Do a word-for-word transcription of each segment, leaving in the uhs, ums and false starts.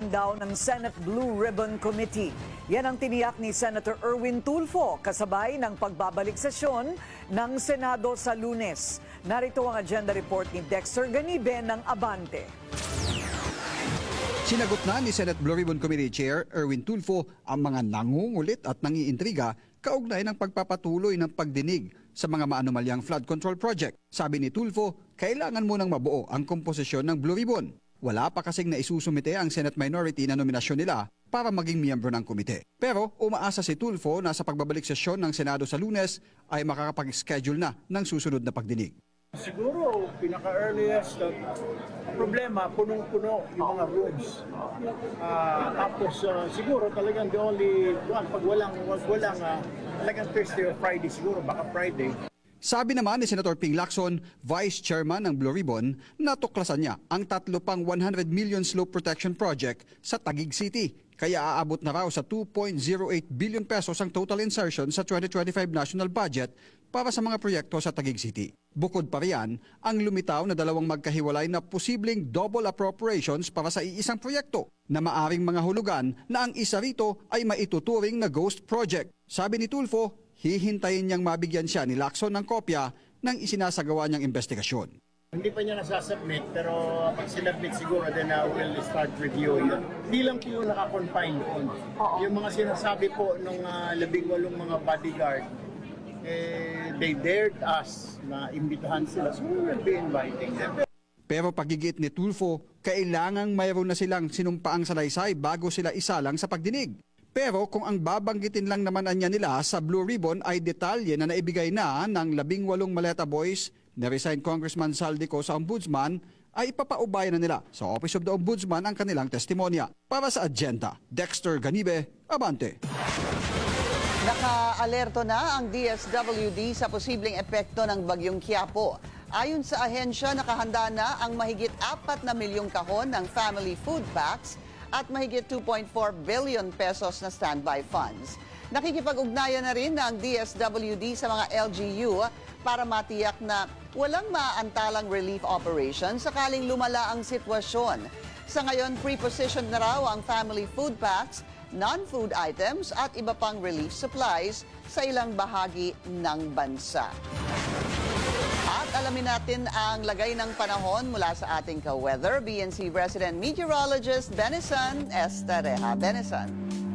hearing daw ng Senate Blue Ribbon Committee. Yan ang tiniyak ni Senator Erwin Tulfo kasabay ng pagbabalik sesyon ng Senado sa Lunes. Narito ang agenda report ni Dexter Ganibe ng Abante. Sinagot na ni Senate Blue Ribbon Committee Chair Erwin Tulfo ang mga nangungulit at nangiintriga kaugnay ng pagpapatuloy ng pagdinig sa mga maanumalyang flood control project. Sabi ni Tulfo, kailangan munang mabuo ang komposisyon ng Blue Ribbon. Wala pa kasing naisusumite ang Senate minority na nominasyon nila para maging miyembro ng komite. Pero umaasa si Tulfo na sa pagbabalik sesyon ng Senado sa Lunes ay makakapag-schedule na ng susunod na pagdinig. Siguro, pinaka-earliest uh, problema, punong-puno yung mga rooms. Uh, tapos uh, siguro talagang the only one, pag walang, wag walang uh, talagang Thursday or Friday siguro, baka Friday. Sabi naman ni Senator Ping Lacson, Vice Chairman ng Blue Ribbon, natuklasan niya ang tatlo pang one hundred million slope protection project sa Taguig City. Kaya aabot na raw sa two point zero eight billion pesos ang total insertion sa twenty twenty-five national budget para sa mga proyekto sa Taguig City. Bukod pa riyan, ang lumitaw na dalawang magkahiwalay na posibleng double appropriations para sa iisang proyekto na maaring mga hulugan na ang isa rito ay maituturing na ghost project. Sabi ni Tulfo, hihintayin niyang mabigyan siya ni Lacson ng kopya ng isinasagawa niyang investigasyon. Hindi pa niya nasasubmit, pero pag sinubmit siguro, then uh, we'll start reviewing it. Hindi lang po yung nakakonfine doon. Yung mga sinasabi po ng uh, labing walong mga bodyguard, eh, they dared us na imbitahan sila, so we will be inviting them. Pero pagigit ni Tulfo, kailangang mayroon na silang sinumpaang salaysay bago sila isalang sa pagdinig. Pero kung ang babanggitin lang naman anya nila sa Blue Ribbon ay detalye na naibigay na ng labing walong Maleta Boys na resigned Congressman Saldico sa Ombudsman, ay ipapaubayan na nila sa Office of the Ombudsman ang kanilang testimonya. Para sa agenda, Dexter Ganibe, Abante. Naka-alerto na ang D S W D sa posibleng epekto ng Bagyong Quiapo. Ayon sa ahensya, nakahanda na ang mahigit apat na milyong kahon ng family food packs at mahigit two point four billion pesos na standby funds. Nakikipag-ugnayan na rin ng D S W D sa mga L G U para matiyak na walang maaantalang relief operation sakaling lumala ang sitwasyon. Sa ngayon, pre-positioned na raw ang family food packs, non-food items at iba pang relief supplies sa ilang bahagi ng bansa. At alamin natin ang lagay ng panahon mula sa ating ka-weather, B N C resident meteorologist Benison Estareja. Benison.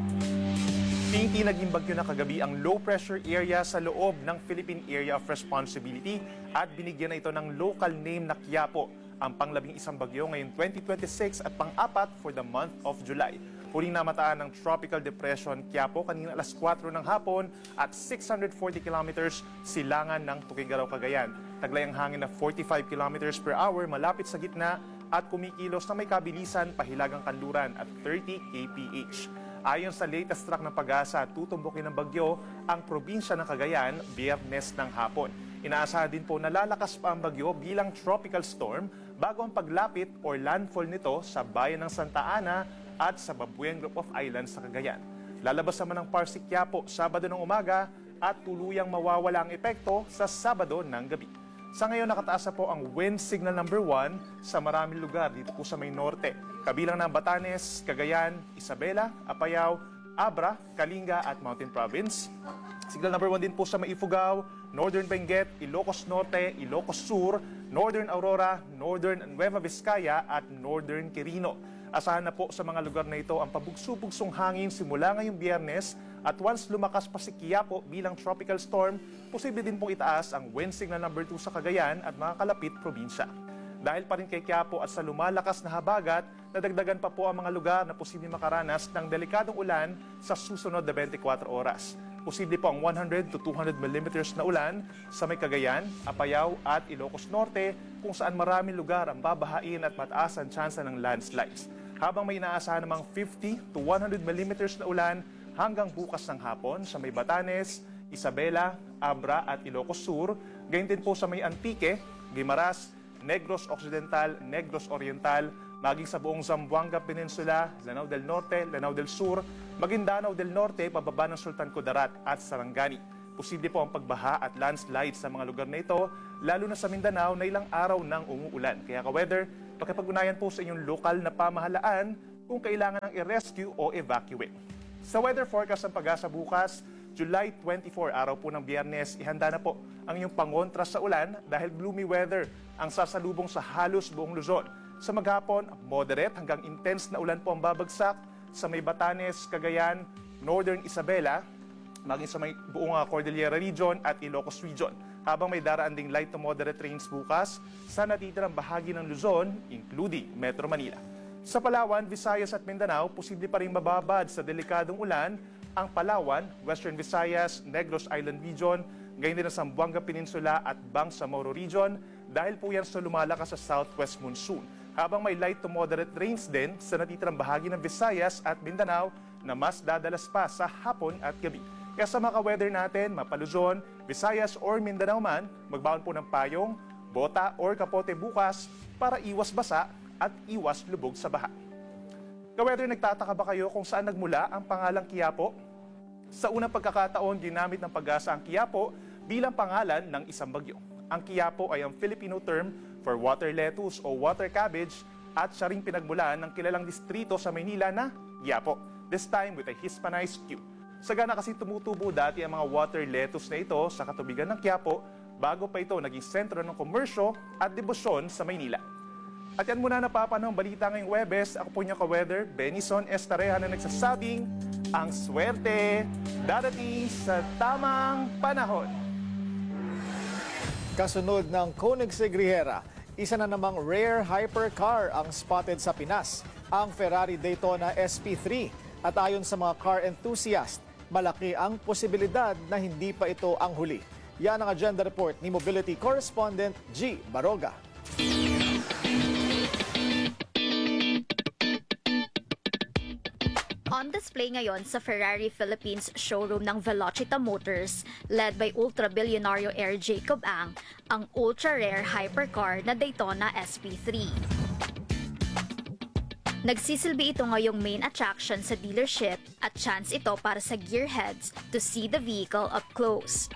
Hindi naging bagyo na kagabi ang low-pressure area sa loob ng Philippine Area of Responsibility at binigyan na ito ng local name na Quiapo, ang panglabing isang bagyo ngayong twenty twenty-six at pang-apat for the month of July. Huling namataan ng Tropical Depression Quiapo kanina alas kwatro ng hapon at six hundred forty kilometers silangan ng Tuguegarao, Cagayan. Taglay ang hangin na forty-five kilometers per hour malapit sa gitna at kumikilos na may kabilisan pahilagang kanluran at thirty kilometers per hour. Ayon sa latest track ng Pag-asa, tutumbukin ng bagyo ang probinsya ng Cagayan Biyernes ng hapon. Inaasahan din po na lalakas pa ang bagyo bilang tropical storm bago ang paglapit or landfall nito sa bayan ng Santa Ana at sa Babuyan Group of Islands sa Cagayan. Lalabas naman ang Parsik Quiapo Sabado ng umaga at tuluyang mawawala ang epekto sa Sabado ng gabi. Sa ngayon, nakataas na po ang wind signal number one sa maraming lugar dito po sa may norte. Kabilang ng Batanes, Cagayan, Isabela, Apayao, Abra, Kalinga at Mountain Province. Signal number one din po sa may Ifugao, Northern Benguet, Ilocos Norte, Ilocos Sur, Northern Aurora, Northern Nueva Vizcaya at Northern Quirino. Asahan na po sa mga lugar na ito ang pabugso-bugsong hangin simula ngayong Biyernes at once lumakas pa si Quiapo bilang tropical storm, posible din pong itaas ang wind signal number two sa Cagayan at mga kalapit probinsya. Dahil pa rin kay Quiapo at sa lumalakas na habagat, nadagdagan pa po ang mga lugar na posibleng makaranas ng delikadong ulan sa susunod na twenty-four oras. Posible po ang one hundred to two hundred millimeters na ulan sa may Cagayan, Apayao at Ilocos Norte kung saan maraming lugar ang babahain at mataas ang tsansa ng landslides. Habang may inaasahan namang fifty to one hundred millimeters na ulan hanggang bukas ng hapon sa may Batanes, Isabela, Abra at Ilocos Sur, gayon din po sa may Antique, Guimaras, Negros Occidental, Negros Oriental, maging sa buong Zamboanga Peninsula, Lanao del Norte, Lanao del Sur, maging Danao del Norte, pababa ng Sultan Kudarat at Sarangani. Posible po ang pagbaha at landslide sa mga lugar na ito, lalo na sa Mindanao na ilang araw nang umuulan. Kaya ka-weather, pakipag-unayan po sa inyong lokal na pamahalaan kung kailangan ng i-rescue o evacuate. Sa weather forecast ng Pag-asa bukas, July twenty-fourth, araw po ng Biyernes, ihanda na po ang inyong pangontra sa ulan dahil gloomy weather ang sasalubong sa halos buong Luzon. Sa maghapon, moderate hanggang intense na ulan po ang babagsak sa may Batanes, Cagayan, Northern Isabela, maging sa may buong uh, Cordillera Region at Ilocos Region. Habang may daraan ding light to moderate rains bukas sa natitirang bahagi ng Luzon, including Metro Manila. Sa Palawan, Visayas at Mindanao, posible pa rin mababad sa delikadong ulan ang Palawan, Western Visayas, Negros Island Region, gayon din ang Zamboanga Peninsula at Bangsamoro Region dahil po yan sa lumalakas sa southwest monsoon. Habang may light to moderate rains din sa natitirang bahagi ng Visayas at Mindanao na mas dadalas pa sa hapon at gabi. Kaya sa mga weather natin, mapaluzon, Visayas or Mindanao man, magbaon po ng payong, bota or kapote bukas para iwas basa at iwas lubog sa baha. Ka-weather, nagtataka ba kayo kung saan nagmula ang pangalang Quiapo? Sa unang pagkakataon, ginamit ng Pag-asa ang Quiapo bilang pangalan ng isang bagyo. Ang Quiapo ay ang Filipino term for water lettuce o water cabbage at siya ring pinagmulan ng kilalang distrito sa Maynila na Quiapo, this time with a Hispanized Q. Sagana kasi tumutubo dati ang mga water lettuce na ito sa katubigan ng Quiapo bago pa ito naging sentro ng komersyo at debosyon sa Maynila. At yan muna napapanahong balita ngayong Webes. Ako po niyo ka-weather, Benison Estareha na nagsasabing ang swerte darating sa tamang panahon. Kasunod ng Koenigsegg Riviera, isa na namang rare hypercar ang spotted sa Pinas, ang Ferrari Daytona S P three. At ayon sa mga car enthusiast, malaki ang posibilidad na hindi pa ito ang huli. Yan ang agenda report ni Mobility Correspondent G. Baroga. On display ngayon sa Ferrari Philippines showroom ng Velocita Motors, led by ultra-bilyonaryo heir Jacob Ang, ang ultra-rare hypercar na Daytona S P three. Nagsisilbi ito ngayong main attraction sa dealership at chance ito para sa gearheads to see the vehicle up close.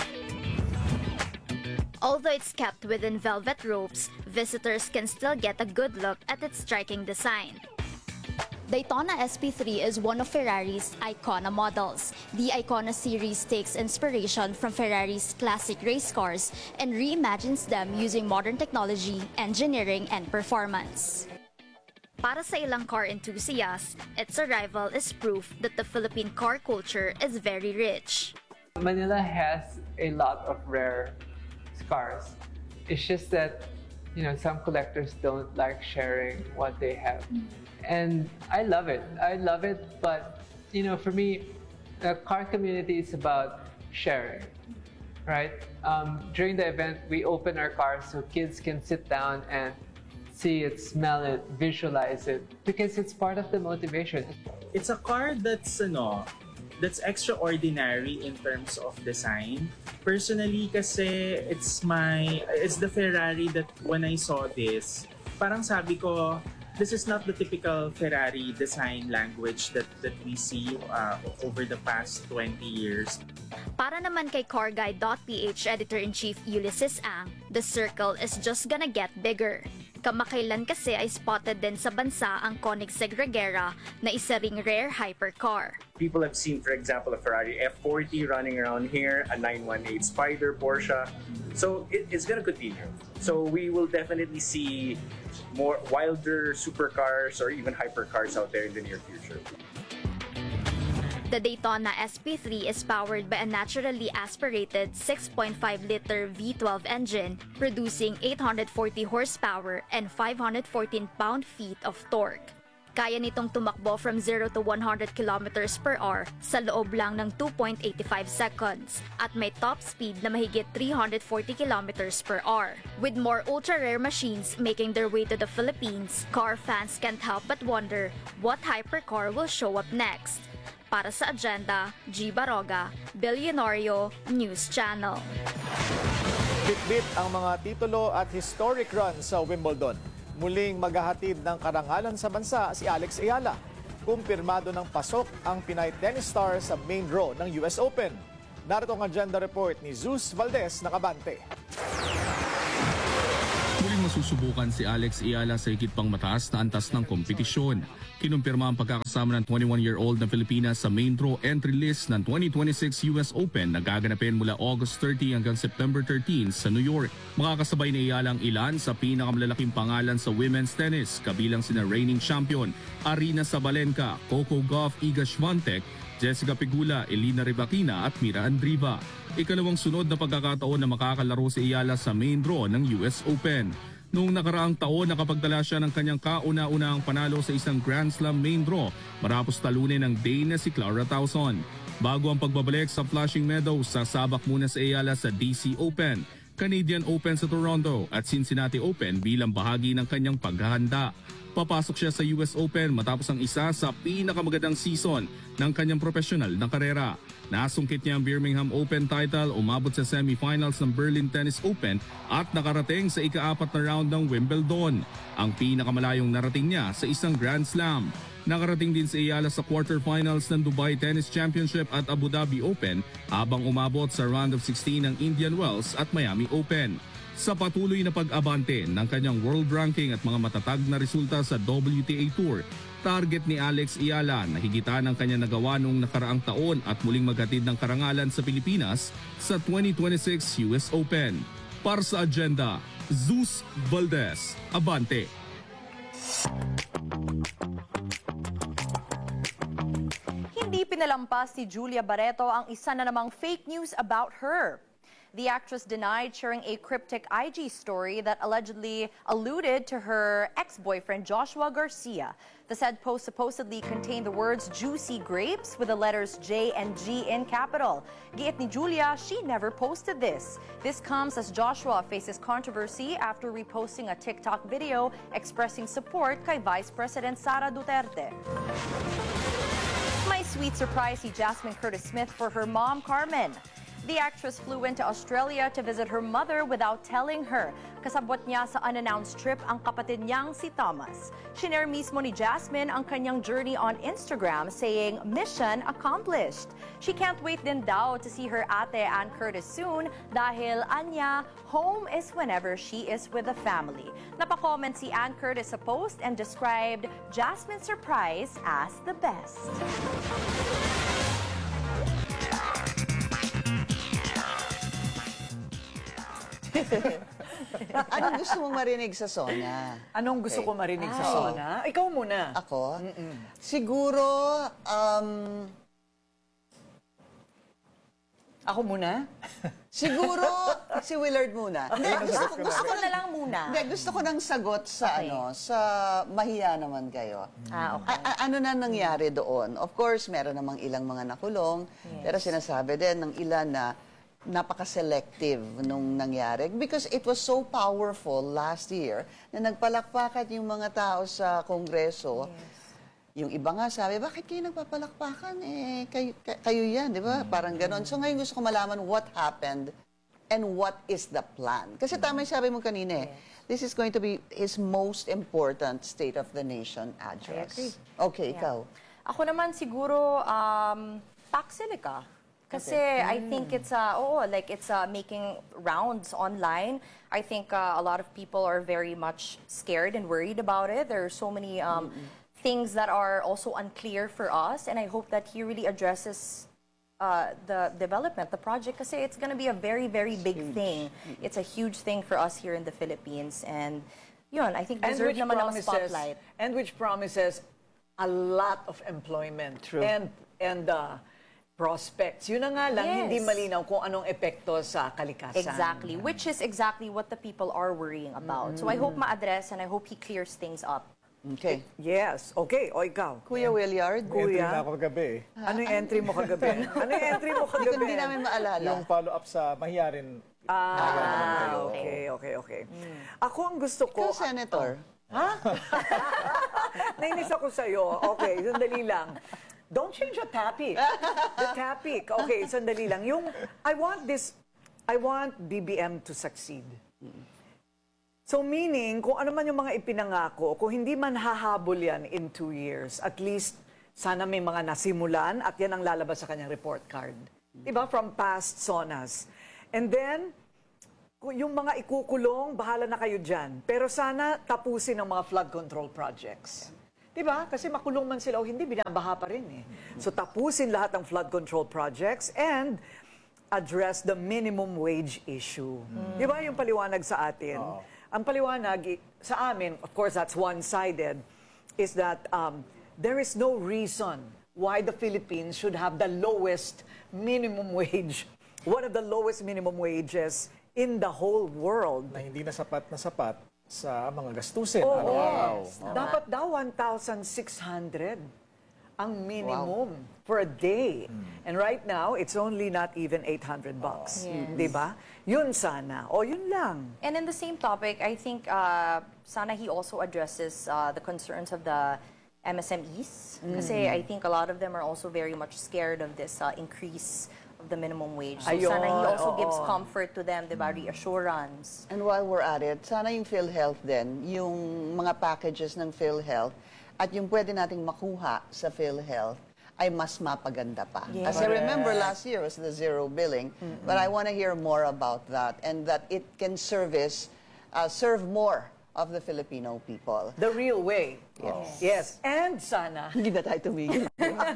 Although it's kept within velvet ropes, visitors can still get a good look at its striking design. Daytona S P three is one of Ferrari's Icona models. The Icona series takes inspiration from Ferrari's classic race cars and reimagines them using modern technology, engineering, and performance. Para sa ilang car enthusiasts, its arrival is proof that the Philippine car culture is very rich. Manila has a lot of rare cars. It's just that, you know, some collectors don't like sharing what they have. And I love it. I love it, but, you know, for me, the car community is about sharing, right? Um, during the event, we open our cars so kids can sit down and see it, smell it, visualize it, because it's part of the motivation. It's a car that's ano, that's extraordinary in terms of design. Personally, kasi it's my it's the Ferrari that when I saw this, parang sabi ko, this is not the typical Ferrari design language that that we see uh, over the past twenty years. Para naman kay carguide dot p h Editor-in-Chief Ulysses Ang, the circle is just gonna get bigger. Kamakailan kasi ay spotted din sa bansa ang Koenigsegg Regera na isa ring rare hypercar. People have seen, for example, a Ferrari F forty running around here, a nine one eight Spider Porsche. So it, it's going to continue. So we will definitely see more wilder supercars or even hypercars out there in the near future. The Daytona S P three is powered by a naturally aspirated six point five liter V twelve engine, producing eight hundred forty horsepower and five hundred fourteen pound-feet of torque. Kaya nitong tumakbo from zero to one hundred kilometers per hour sa loob lang ng two point eight five seconds at may top speed na mahigit three hundred forty kilometers per hour. With more ultra-rare machines making their way to the Philippines, car fans can't help but wonder what hypercar will show up next. Para sa Agenda, G. Baroga, Billionario News Channel. Bitbit ang mga titulo at historic run sa Wimbledon. Muling maghahatid ng karangalan sa bansa si Alex Ayala. Kumpirmado ng pasok ang Pinay tennis star sa main draw ng U S Open. Narito ang agenda report ni Zeus Valdez ng Abante. Muling masusubukan si Alex Ayala sa higit pang mataas na antas ng kompetisyon. Kinumpirma ang pagkakasama ng twenty-one-year-old na Filipina sa main draw entry list ng twenty twenty-six U S Open na gaganapin mula August thirty hanggang September thirteen sa New York. Makakasabay ni Ayala ang ilan sa pinakamalalaking pangalan sa women's tennis, kabilang sina reigning champion Aryna Sabalenka, Coco Gauff, Iga Swiatek, Jessica Pegula, Elina Rybakina at Mira Andreeva. Ikalawang sunod na pagkakataon na makakalaro si Ayala sa main draw ng U S Open. Noong nakaraang taon, nakapagtala siya ng kanyang kauna-unahang panalo sa isang Grand Slam main draw matapos talunin ng Dane na si Clara Tauson. Bago ang pagbabalik sa Flushing Meadows, sasabak muna si Ayala sa D C Open, Canadian Open sa Toronto at Cincinnati Open bilang bahagi ng kanyang paghahanda. Papasok siya sa U S Open matapos ang isa sa pinakamagandang season ng kanyang profesional na karera. Nasungkit niya ang Birmingham Open title, umabot sa semifinals ng Berlin Tennis Open at nakarating sa ika-apat na round ng Wimbledon, ang pinakamalayong narating niya sa isang Grand Slam. Nakarating din si Ayala sa quarterfinals ng Dubai Tennis Championship at Abu Dhabi Open habang umabot sa round of sixteen ng Indian Wells at Miami Open. Sa patuloy na pag-abante ng kanyang world ranking at mga matatag na resulta sa W T A Tour, target ni Alex Ayala na higitan ang kanya nagawa noong nakaraang taon at muling maghatid ng karangalan sa Pilipinas sa twenty twenty-six U S Open. Para sa agenda, Zeus Valdez, Abante. Hindi pinalampas ni Julia Barreto ang isa na namang fake news about her. The actress denied sharing a cryptic I G story that allegedly alluded to her ex-boyfriend Joshua Garcia. The said post supposedly contained the words juicy grapes with the letters J and G in capital. Giit ni Julia, she never posted this. This comes as Joshua faces controversy after reposting a TikTok video expressing support kay Vice President Sara Duterte. My sweet surprise si Jasmine Curtis Smith for her mom, Carmen. The actress flew into Australia to visit her mother without telling her. Kasabwat niya sa unannounced trip ang kapatid niyang si Thomas. Shinare mismo ni Jasmine ang kanyang journey on Instagram, saying, "Mission accomplished." She can't wait din daw to see her ate Ann Curtis soon dahil anya, home is whenever she is with the family. Napacomment si Ann Curtis sa post and described Jasmine's surprise as the best. Anong gusto mong marinig sa Sona? Anong gusto Okay. ko marinig sa Ay. Sona? Ikaw muna. Ako? Siguro, um, Ako muna? siguro, si Willard muna. Hindi, gusto, ako, gusto, ako na lang muna. hindi, gusto ko ng sagot sa Okay. ano, sa mahiya naman kayo. Ah, okay. A- a- ano na nangyari doon? Of course, meron namang ilang mga nakulong, pero sinasabi din ng ilan na napaka-selective nung nangyari because it was so powerful last year na nagpalakpakan yung mga tao sa Kongreso. Yung iba nga sabi, bakit kayo nagpapalakpakan? Eh, kayo, kayo, kayo yan, di ba? Parang ganon. So ngayon gusto ko malaman what happened and what is the plan. Kasi tama yung sabi mo kanina eh. This is going to be his most important State of the Nation address. agree. Okay, Yeah. ikaw. Ako naman siguro um, Paxilica. Kasi I think it's uh, oh like it's uh, making rounds online. I think uh, a lot of people are very much scared and worried about it. There are so many um, things that are also unclear for us, and I hope that he really addresses uh, the development, the project, kasi it's going to be a very, very big thing. It's a huge thing for us here in the Philippines, and yun, I think And deserve which naman ng promises, spotlight. and which promises a lot of employment and and uh, prospects. Yun na nga lang, Yes. hindi malinaw kung anong epekto sa kalikasan. Exactly, which is exactly what the people are worrying about. So I hope ma-address and I hope he clears things up. Okay. Yes. Okay. O ikaw. Kuya Willard? Entry Kuya, na ako kagabi. ano yung entry mo kagabi? ano yung entry mo Hindi ko kagabi? hindi namin maalala. Yung follow-up sa mahiyarin. Ah, okay, okay, okay. Ako ang gusto ko... Ikaw, Senator. Nainis ako sa'yo. Okay, sandali lang. Don't change the topic. The topic. Okay, sandali lang. Yung, I want this, I want B B M to succeed. So meaning, kung ano man yung mga ipinangako, kung hindi man hahabol yan in two years, at least sana may mga nasimulan at yan ang lalabas sa kanyang report card. Diba? From past SONAs. And then, Kung yung mga ikukulong, bahala na kayo dyan. Pero sana tapusin ang mga flood control projects. Diba? Kasi makulong man sila o hindi, binabaha pa rin eh. So tapusin lahat ng flood control projects and address the minimum wage issue. Di ba yung paliwanag sa atin? Ang paliwanag i- sa amin, of course that's one-sided, is that um, there is no reason why the Philippines should have the lowest minimum wage, one of the lowest minimum wages in the whole world. Na hindi na sapat na sapat sa mga gastusin. Oo. Araw-araw. Dapat daw one thousand six hundred ang minimum for a day. And right now, it's only not even eight hundred bucks. Yes. Di ba? Yun sana. O yun lang. And in the same topic, I think uh, sana he also addresses uh, the concerns of the M S M Es. Kasi I think a lot of them are also very much scared of this uh, increase of the minimum wage. So Ayun, sana he also oo. gives comfort to them, diba? Reassurance. And while we're at it, sana yung PhilHealth din, yung mga packages ng PhilHealth at yung pwede nating makuha sa PhilHealth ay mas mapaganda pa. Yes. As I remember last year was the zero billing, but I want to hear more about that and that it can service, uh, serve more of the Filipino people. The real way. Yes. Yes. And sana, Hindi na tayo tumigil.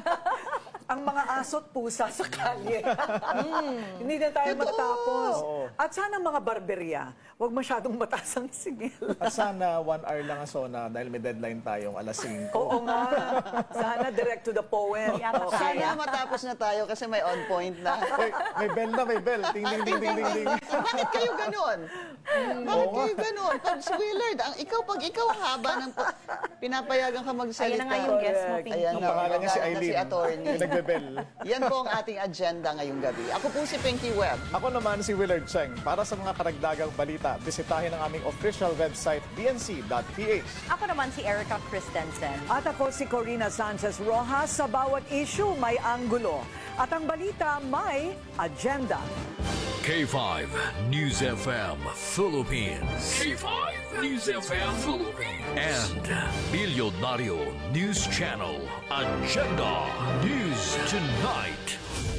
ang mga aso't pusa sa kalye. Hindi na tayo matapos. At sana mga barberya, huwag masyadong mataas ang singil. At sana one hour lang ang sona dahil may deadline tayong alas singko. Oo nga. Sana direct to the poem. Sana matapos na tayo kasi may on point na. May, may bell na, may bell. Ting, ting, ting, ting, ting, ting. Bakit kayo ganon? Bakit kayo ganon? Pag Willard, ang, ikaw, pag ikaw ang haba ng pa- pinapayagan ka magsalita. Ayan na nga yung guest mo, Pinky. Ayan Ang na, pangalan niya si pangalan na Eileen. si attorney. Nagbebell. Yan po ang ating agenda ngayong gabi. Ako po si Pinky Webb. Ako naman si Willard Cheng. Para sa mga karagdagang balita, bisitahin ang aming official website b n c dot p h. Ako naman si Erica Christensen. At ako si Corina Sanchez Rojas. Sa bawat issue may anggulo. At ang balita may agenda. K five News F M Philippines. K five News F M Philippines. And Milyonaryo News Channel Agenda News Tonight.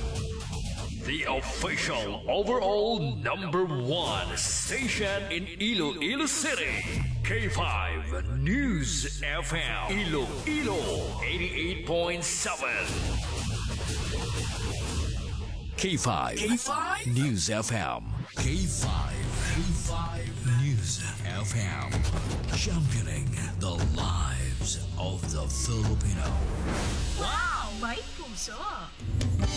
The official overall number one station in Iloilo City. K five News F M Iloilo eighty-eight point seven. K five. K five News F M. K five. K five News F M. Championing the lives of the Filipino. Wow! May puso!